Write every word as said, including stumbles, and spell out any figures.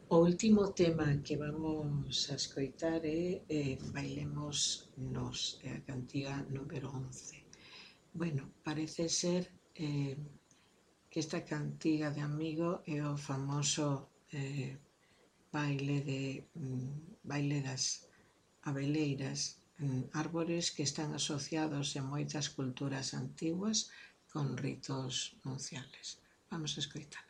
O último tema que vamos a escoitar é eh, Bailemos Nos, é a cantiga número once. Bueno, parece ser eh, que esta cantiga de amigo é o famoso eh, baile de mm, baile das abeleiras, mm, árbores que están asociados en moitas culturas antiguas con ritos nunciales. Vamos a escoitar.